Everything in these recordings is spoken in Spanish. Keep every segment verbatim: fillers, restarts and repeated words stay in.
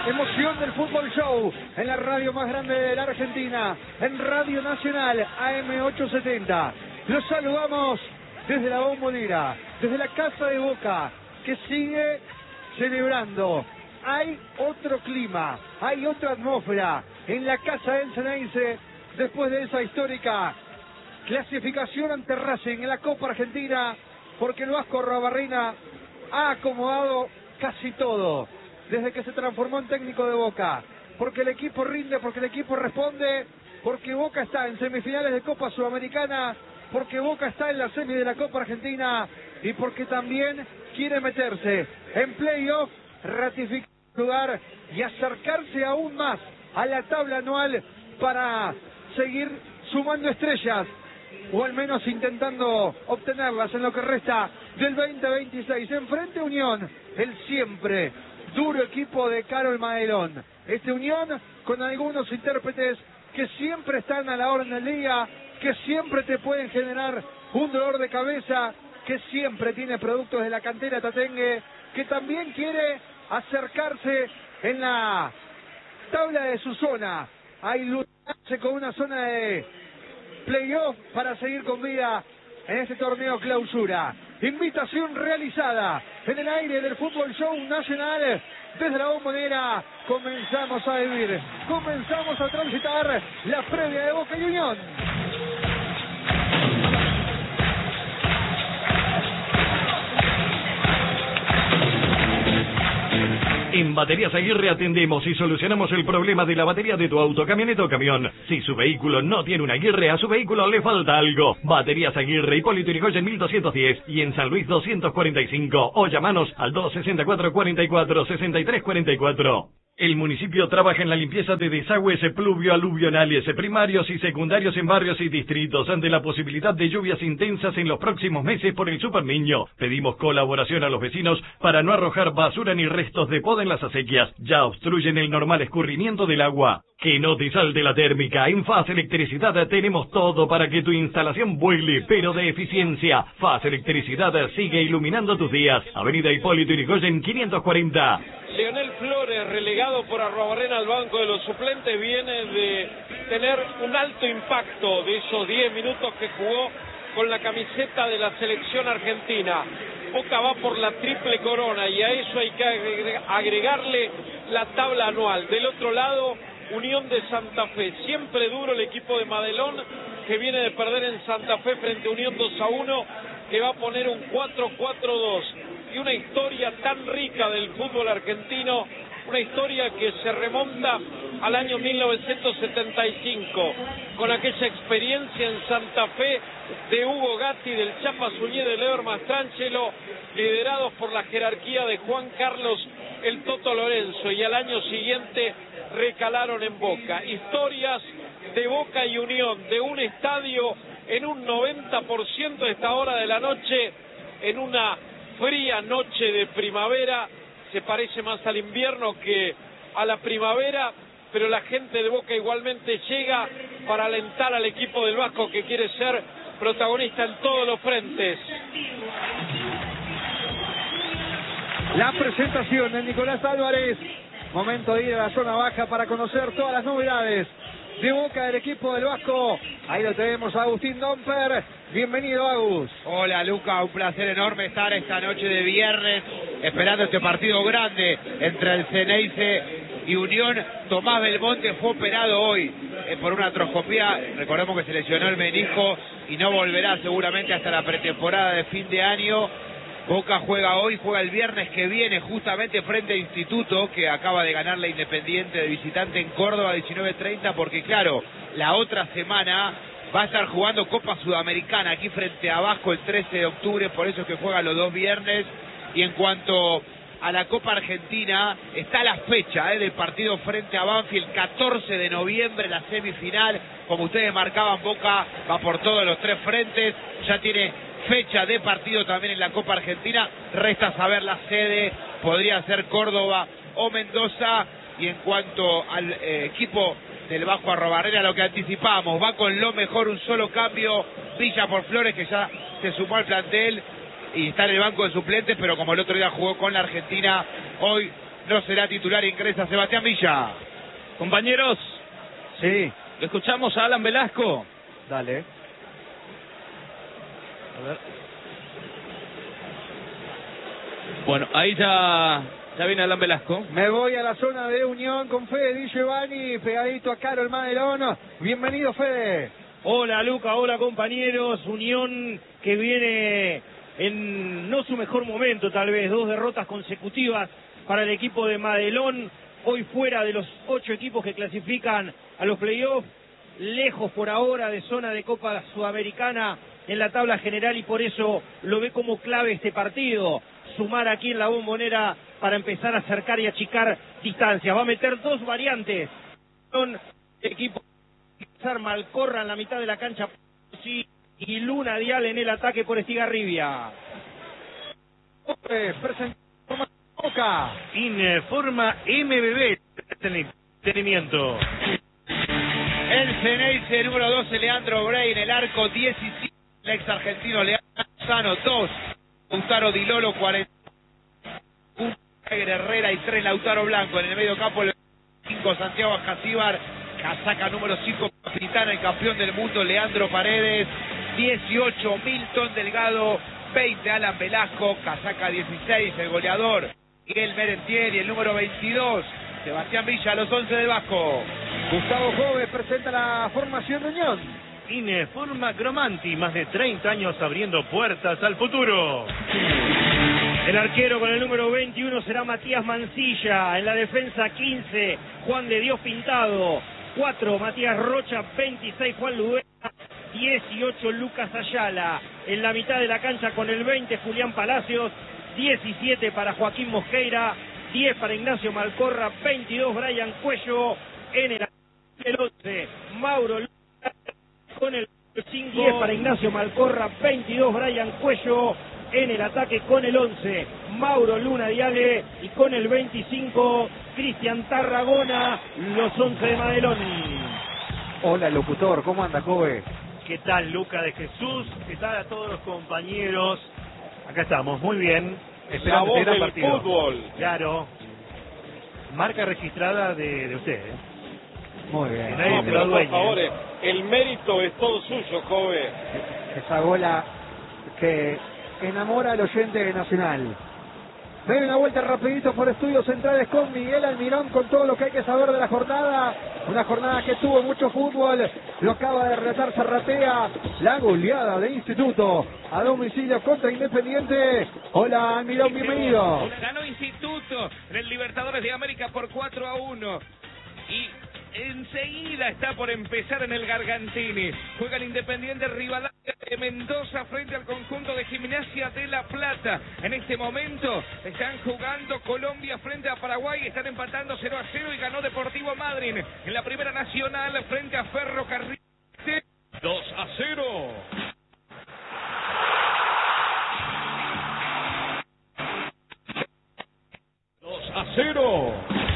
emoción del Fútbol Show en la radio más grande de la Argentina, en Radio Nacional A M ochocientos setenta. Los saludamos desde la Bombonera, desde la Casa de Boca, que sigue celebrando. Hay otro clima, hay otra atmósfera en la Casa del Ceneice después de esa histórica clasificación ante Racing en la Copa Argentina, porque el Vasco Arrobarrena ha acomodado casi todo desde que se transformó en técnico de Boca, porque el equipo rinde, porque el equipo responde, porque Boca está en semifinales de Copa Sudamericana, porque Boca está en la semi de la Copa Argentina y porque también quiere meterse en playoff, ratificar lugar y acercarse aún más a la tabla anual para seguir sumando estrellas, o al menos intentando obtenerlas en lo que resta del veinte veintiséis. Enfrente Unión, el siempre duro equipo de Carol Madelón. Este Unión con algunos intérpretes que siempre están a la orden del día, que siempre te pueden generar un dolor de cabeza, que siempre tiene productos de la cantera tatengue, que también quiere acercarse en la tabla de su zona a iluminarse con una zona de playoff para seguir con vida en este torneo clausura. Invitación realizada en el aire del Fútbol Show Nacional desde la Bombonera. Comenzamos a vivir, comenzamos a transitar la previa de Boca y Unión. En Baterías Aguirre atendemos y solucionamos el problema de la batería de tu auto, camioneta o camión. Si su vehículo no tiene una Aguirre, a su vehículo le falta algo. Baterías Aguirre, Hipólito Yrigoyen mil doscientos diez y en San Luis doscientos cuarenta y cinco. O llamanos al dos sesenta y cuatro, cuarenta y cuatro, sesenta y tres cuarenta y cuatro. El municipio trabaja en la limpieza de desagües pluvio-aluvionales primarios y secundarios en barrios y distritos ante la posibilidad de lluvias intensas en los próximos meses por el Super Niño. Pedimos colaboración a los vecinos para no arrojar basura ni restos de poda en las acequias. Ya obstruyen el normal escurrimiento del agua. Que no te salte la térmica. En Faz Electricidad tenemos todo para que tu instalación vuele, pero de eficiencia. Faz Electricidad sigue iluminando tus días. Avenida Hipólito Yrigoyen quinientos cuarenta. Leonel Flores, relegado por Arrobarrena al banco de los suplentes, viene de tener un alto impacto de esos diez minutos que jugó con la camiseta de la selección argentina. Boca va por la triple corona y a eso hay que agregarle la tabla anual. Del otro lado, Unión de Santa Fe. Siempre duro el equipo de Madelón, que viene de perder en Santa Fe frente a Unión dos a uno, que va a poner un cuatro cuatro dos. Y una historia tan rica del fútbol argentino, una historia que se remonta al año mil novecientos setenta y cinco, con aquella experiencia en Santa Fe de Hugo Gatti, del Chapa Zunier, de Leo Mastrangelo, liderados por la jerarquía de Juan Carlos el Toto Lorenzo, y al año siguiente recalaron en Boca. Historias de Boca y Unión, de un estadio en un noventa por ciento a esta hora de la noche, en una fría noche de primavera. Se parece más al invierno que a la primavera, pero la gente de Boca igualmente llega para alentar al equipo del Vasco, que quiere ser protagonista en todos los frentes. La presentación de Nicolás Álvarez. Momento de ir a la zona baja para conocer todas las novedades de Boca del equipo del Vasco. Ahí lo tenemos a Agustín Domper. Bienvenido, Agus. Hola, Luca, un placer enorme estar esta noche de viernes esperando este partido grande entre el Ceneice y Unión. Tomás Belmonte fue operado hoy eh, por una artroscopía. Recordemos que se lesionó el menisco y no volverá seguramente hasta la pretemporada de fin de año. Boca juega hoy, juega el viernes que viene justamente frente a Instituto, que acaba de ganar la Independiente de visitante en Córdoba diecinueve treinta, porque claro, la otra semana va a estar jugando Copa Sudamericana aquí frente a Vasco el trece de octubre, por eso es que juega los dos viernes. Y en cuanto a la Copa Argentina, está la fecha eh, del partido frente a Banfield, catorce de noviembre, la semifinal. Como ustedes marcaban, Boca va por todos los tres frentes, ya tiene fecha de partido también en la Copa Argentina. Resta saber la sede, podría ser Córdoba o Mendoza. Y en cuanto al eh, equipo del Vasco Arrobarrena, lo que anticipamos, va con lo mejor, un solo cambio, Villa por Flores, que ya se sumó al plantel y está en el banco de suplentes, pero como el otro día jugó con la Argentina, hoy no será titular, ingresa Sebastián Villa. Compañeros, Sí, lo escuchamos a Alan Velasco. dale. A ver. Bueno, ahí ya, ya viene Alan Velasco. Me voy a la zona de Unión con Fede Di Giovanni, pegadito a Carol Madelón. Bienvenido, Fede. Hola Luca, hola compañeros, Unión que viene en no su mejor momento tal vez, dos derrotas consecutivas para el equipo de Madelón, hoy fuera de los ocho equipos que clasifican a los playoffs, lejos por ahora de zona de Copa Sudamericana en la tabla general y por eso lo ve como clave este partido, sumar aquí en la Bombonera para empezar a acercar y achicar distancias, va a meter dos variantes, son equipos Malcorra en la mitad de la cancha y Luna Dial en el ataque por Estigarribia. Boca. Informa M B B Entretenimiento. El Ceneice número doce, Leandro Bray en el arco, diecisiete, el ex argentino Leandro Sano, dos, Lautaro Di Lolo, cuarenta, un Herrera y tres, Lautaro Blanco. En el medio campo, el cinco, Santiago Acasíbar, casaca número cinco, capitán, el campeón del mundo, Leandro Paredes, dieciocho, Milton Delgado, veinte, Alan Velasco, casaca dieciséis, el goleador, Miguel Merentiel, y el número veintidós, Sebastián Villa, los once del Vasco. Gustavo Jove presenta la formación de Unión. Informa Cromanti, más de treinta años abriendo puertas al futuro. El arquero con el número veintiuno será Matías Mancilla, en la defensa quince, Juan de Dios Pintado, cuatro, Matías Rocha, veintiséis, Juan Ludera, dieciocho, Lucas Ayala. En la mitad de la cancha con el veinte, Julián Palacios, diecisiete para Joaquín Mosqueira, diez para Ignacio Malcorra, veintidós, Brian Cuello. En el, el once, Mauro Lucas, con el cinco, diez para Ignacio Malcorra, veintidós, Brian Cuello. En el ataque con el once, Mauro Luna Diale, y con el veinticinco, Cristian Tarragona, los once de Madelón. Hola, locutor, ¿cómo anda, Jove? ¿Qué tal, Luca de Jesús? ¿Qué tal a todos los compañeros? Acá estamos, muy bien. La Esperando voz este gran del partido. fútbol. Claro. Marca registrada de, de usted, ¿eh? Muy bien. Que nadie No, se pero lo por dueñe. favor, eh, el mérito es todo suyo, joven. Esa gola que enamora al oyente de Nacional. Doy una vuelta rapidito por Estudios Centrales con Miguel Almirón con todo lo que hay que saber de la jornada. Una jornada que tuvo mucho fútbol. Lo acaba de relatar Zarratea. La goleada de Instituto a domicilio contra Independiente. Hola, Almirón, bienvenido. Ganó Instituto en el Libertadores de América por cuatro a uno. Y enseguida está por empezar en el Gargantini. Juega el Independiente Rivadavia de Mendoza frente al conjunto de Gimnasia de La Plata. En este momento están jugando Colombia frente a Paraguay. Están empatando cero a cero y ganó Deportivo Madryn en la Primera Nacional frente a Ferrocarril dos a cero. dos a cero.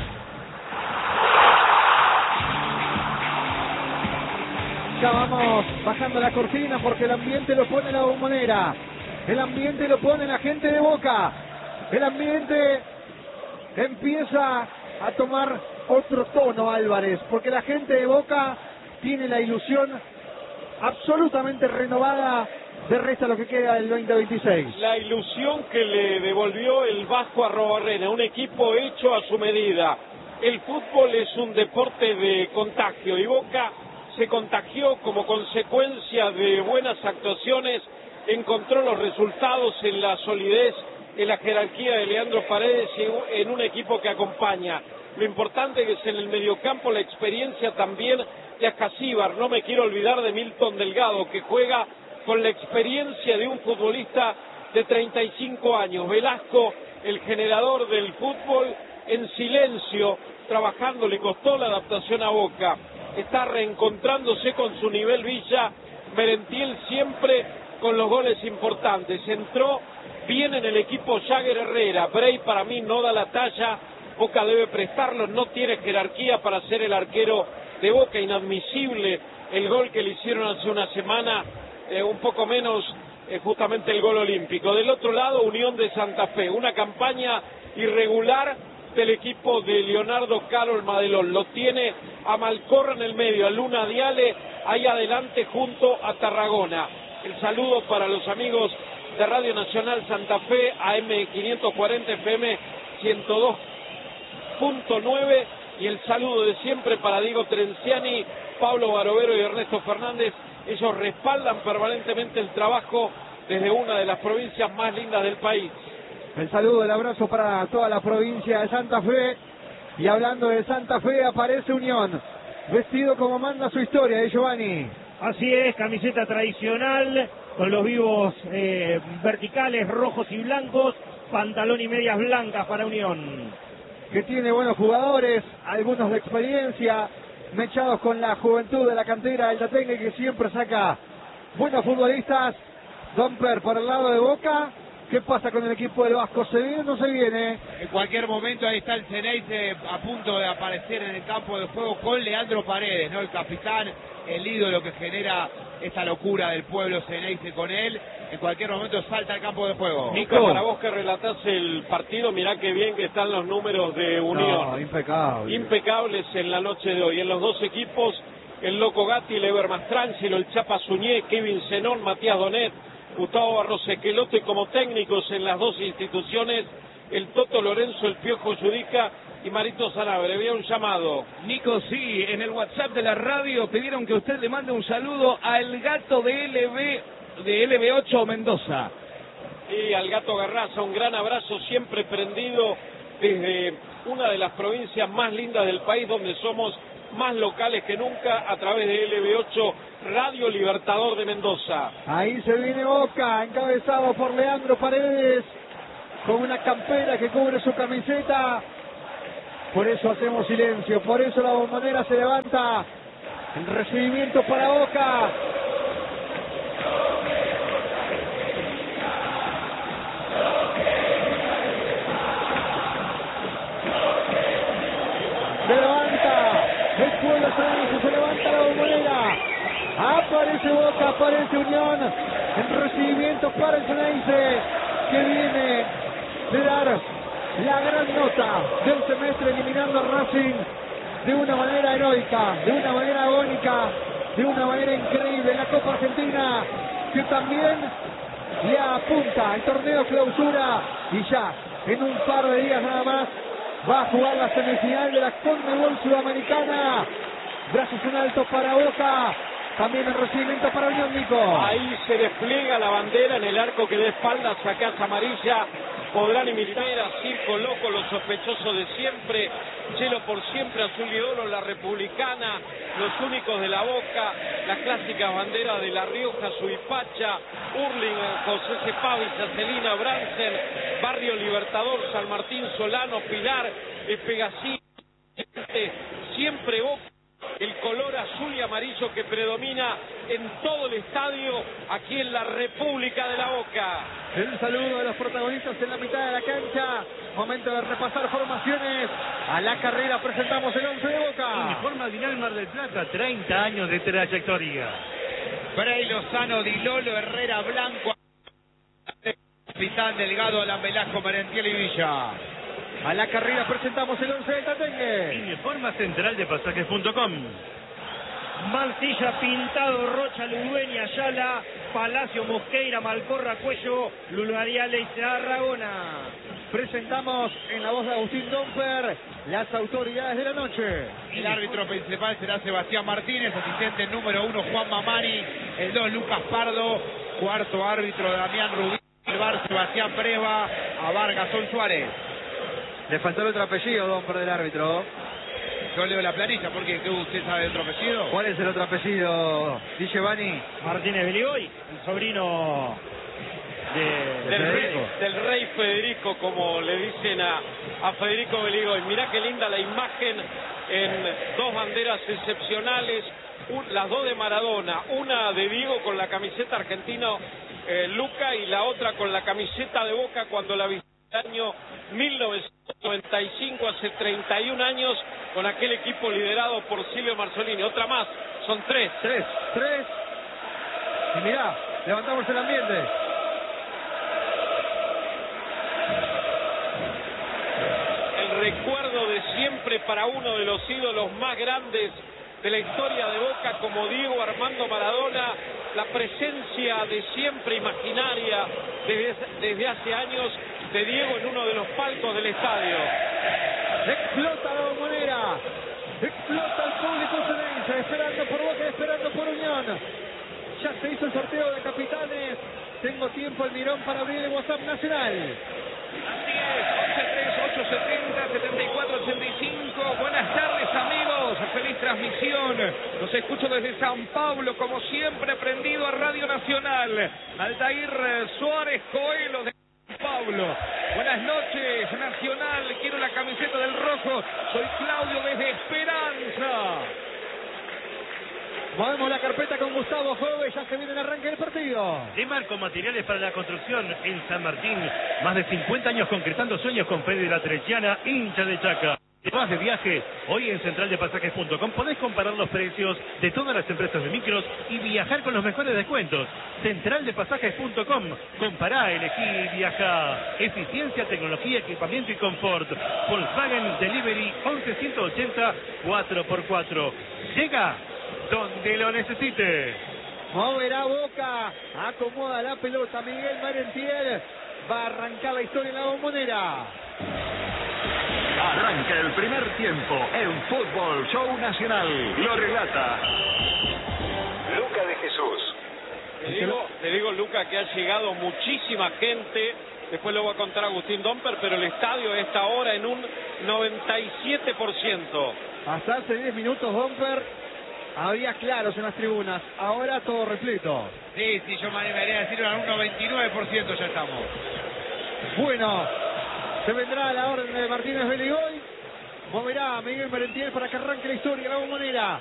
Ya vamos bajando la cortina porque el ambiente lo pone la Bombonera. El ambiente lo pone la gente de Boca. El ambiente empieza a tomar otro tono, Álvarez, porque la gente de Boca tiene la ilusión absolutamente renovada de resta lo que queda del veinte veintiséis. La ilusión que le devolvió el Vasco a Arrobarrena, un equipo hecho a su medida. El fútbol es un deporte de contagio y Boca se contagió como consecuencia de buenas actuaciones, encontró los resultados en la solidez, en la jerarquía de Leandro Paredes y en un equipo que acompaña. Lo importante es en el mediocampo la experiencia también de Acasíbar. No me quiero olvidar de Milton Delgado, que juega con la experiencia de un futbolista de treinta y cinco años. Velasco, el generador del fútbol, en silencio, trabajando, le costó la adaptación a Boca. Está reencontrándose con su nivel Villa. Merentiel siempre con los goles importantes. Entró bien en el equipo Jagger Herrera. Bray para mí no da la talla. Boca debe prestarlo. No tiene jerarquía para ser el arquero de Boca. Inadmisible el gol que le hicieron hace una semana. Eh, un poco menos eh, justamente el gol olímpico. Del otro lado, Unión de Santa Fe. Una campaña irregular del equipo de Leonardo Carol Madelón. Lo tiene a Malcorra en el medio, a Luna Diale ahí adelante junto a Tarragona. El saludo para los amigos de Radio Nacional Santa Fe, A M quinientos cuarenta F M ciento dos punto nueve, y el saludo de siempre para Diego Trenciani, Pablo Barovero y Ernesto Fernández. Ellos respaldan permanentemente el trabajo desde una de las provincias más lindas del país. El saludo, el abrazo para toda la provincia de Santa Fe. Y hablando de Santa Fe, aparece Unión, vestido como manda su historia, ¿eh, Giovanni? Así es, camiseta tradicional, con los vivos eh, verticales rojos y blancos, pantalón y medias blancas para Unión. Que tiene buenos jugadores, algunos de experiencia, mechados con la juventud de la cantera del Tatengue, que siempre saca buenos futbolistas. Domper por el lado de Boca. ¿Qué pasa con el equipo del Vasco? ¿Se viene o no se viene? En cualquier momento ahí está el Ceneice a punto de aparecer en el campo de juego con Leandro Paredes, ¿no? El capitán, el ídolo que genera esta locura del pueblo Ceneice con él. En cualquier momento salta al campo de juego. Nico, para vos que relatás el partido, mirá qué bien que están los números de Unión. No, impecable. Impecables en la noche de hoy. En los dos equipos, el Loco Gatti, el Eber Mastrangelo, el Chapa Suñé, Kevin Zenón, Matías Donet, Gustavo Barros Esquelote como técnicos en las dos instituciones, el Toto Lorenzo, el Piojo Judica y Marito Sanabria. Había un llamado. Nico, sí, en el WhatsApp de la radio pidieron que usted le mande un saludo al gato de L B, de L B ocho Mendoza. Y al Gato Garraza, un gran abrazo, siempre prendido desde una de las provincias más lindas del país, donde somos más locales que nunca, a través de L B ocho Radio Libertador de Mendoza. Ahí se viene Boca, encabezado por Leandro Paredes, con una campera que cubre su camiseta. Por eso hacemos silencio, por eso la bombonera se levanta. El recibimiento para Boca. Se levanta, el pueblo se, se levanta la bombonera. Aparece Boca, aparece Unión. En recibimiento para el Ceneice, que viene de dar la gran nota del semestre, eliminando a Racing de una manera heroica, de una manera agónica, de una manera increíble en la Copa Argentina, que también le apunta al torneo clausura, y ya en un par de días nada más va a jugar la semifinal de la Conmebol Sudamericana. Brazos en alto para Boca. También el recibimiento para Unión, Nico. Ahí se despliega la bandera en el arco que de espaldas a Casa Amarilla. Podrán imitar a Circo Loco, los sospechosos de siempre. Chelo por siempre, Azul y Oro, la Republicana, los únicos de la Boca, las clásicas banderas de La Rioja, Suipacha, Hurling, José Cepavi, Celina, Bransen, Barrio Libertador, San Martín, Solano, Pilar, Espegasí, siempre Boca. El color azul y amarillo que predomina en todo el estadio aquí en la República de la Boca. El saludo de los protagonistas en la mitad de la cancha. Momento de repasar formaciones. A la carrera presentamos el once de Boca. Uniforma Dinal Mar del Plata, treinta años de trayectoria. Frei Lozano, Di Lolo, Herrera, Blanco, Capitán Delgado, Alan Velasco, Merentiel y Villa. A la carrera presentamos el once del Tatengue. Uniforma Central de Pasajes punto com. Mancilla, Pintado, Rocha, Ludueña, Ayala, Palacio, Mosqueira, Malcorra, Cuello, Lulariale y Tarragona. Presentamos en la voz de Agustín Domper las autoridades de la noche. El árbitro principal será Sebastián Martínez, asistente número uno Juan Mamani, el dos Lucas Pardo, cuarto árbitro Damián Rubí, el bar Sebastián Preva, a Vargasón Suárez. Le faltó el otro apellido, Domper, del árbitro. Yo leo la planilla, porque ¿qué usted sabe de otro apellido? ¿Cuál es el otro apellido, Di Giovanni? Martínez Beligoy, el sobrino de, Del de rey, del rey Federico, como le dicen a, a Federico Beligoy. Mirá qué linda la imagen en dos banderas excepcionales, un, las dos de Maradona, una de Diego con la camiseta argentina eh, Luca, y la otra con la camiseta de Boca cuando la visitó el año mil novecientos noventa y cinco, hace treinta y un años, con aquel equipo liderado por Silvio Marzolini. Otra más, son tres. Tres, tres. Y mirá, levantamos el ambiente. El recuerdo de siempre para uno de los ídolos más grandes de la historia de Boca como Diego Armando Maradona, la presencia de siempre imaginaria desde, desde hace años de Diego en uno de los palcos del estadio. Explota la Bombonera, explota el público ceneice, esperando por Boca, esperando por Unión. Ya se hizo el sorteo de capitanes. Tengo tiempo, el mirón, para abrir el WhatsApp nacional. Así es, once tres ocho setenta setenta y cuatro ochenta y cinco. Buenas tardes, amigos. Feliz transmisión. Los escucho desde San Pablo, como siempre, prendido a Radio Nacional. Altair Suárez Coelho de San Pablo. Buenas noches, Nacional. Quiero la camiseta del rojo. Soy Claudio desde Esperanza. Movemos la carpeta con Gustavo Jove, ya se viene el arranque del partido. De Marco Materiales para la Construcción en San Martín. Más de cincuenta años concretando sueños con Fede de la Teresiana, hincha de Chaca. Además de viajes, hoy en central de pasajes punto com podés comparar los precios de todas las empresas de micros y viajar con los mejores descuentos. central de pasajes punto com. Compará, elegí y viajá. Eficiencia, tecnología, equipamiento y confort. Volkswagen Delivery once ciento ochenta cuatro por cuatro. Llega donde lo necesite. Moverá Boca, acomoda la pelota Miguel Merentiel, va a arrancar la historia en la Bombonera. Arranca el primer tiempo en Fútbol Show Nacional. Lo relata Luca de Jesús. Te digo, te digo, Luca, que ha llegado muchísima gente. Después lo va a contar Agustín Domper, pero el estadio está ahora en un noventa y siete por ciento. Hasta hace diez minutos, Domper, había claros en las tribunas. Ahora todo repleto. Sí, sí, yo me animaría a decir a un noventa y nueve por ciento ya estamos. Bueno, se vendrá a la orden de Martínez Beligoy. Moverá a Miguel Merentiel para que arranque la historia, la Bombonera.